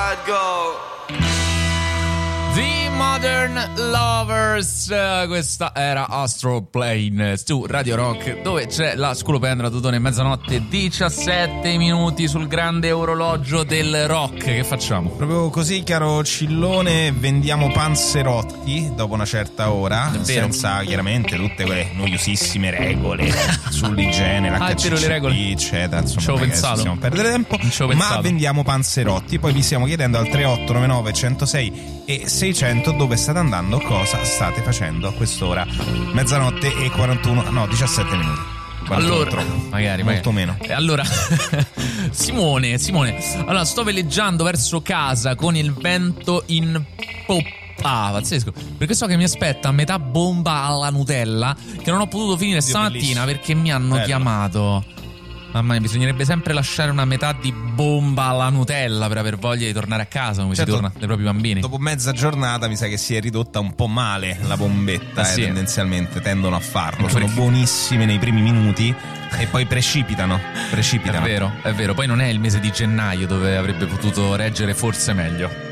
The Modern Lovers, questa era Astro Plane su Radio Rock, dove c'è la Sculopendra. Totone, mezzanotte 17 minuti sul grande orologio del rock. Che facciamo? Proprio così, caro Cillone, vendiamo panzerotti dopo una certa ora, senza chiaramente tutte quelle noiosissime regole sull'igiene, l'HCCP, le regole, eccetera. Insomma, ci avevo pensato, stiamo a perdere tempo, ma vendiamo panzerotti. Poi vi stiamo chiedendo al 3899 106 e 600 dove state andando, cosa state facendo a quest'ora. Mezzanotte e 17 minuti. Allora, magari molto meno. Allora, Simone, allora sto veleggiando verso casa con il vento in poppa. Pazzesco, perché so che mi aspetta a metà bomba alla Nutella che non ho potuto finire stamattina perché mi hanno chiamato. Mamma mia, bisognerebbe sempre lasciare una metà di bomba alla Nutella per aver voglia di tornare a casa, come si torna dai propri bambini. Dopo mezza giornata mi sa che si è ridotta un po' male la bombetta, sì. Tendenzialmente tendono a farlo. Sono buonissime nei primi minuti e poi precipitano. È vero, poi non è il mese di gennaio dove avrebbe potuto reggere forse meglio.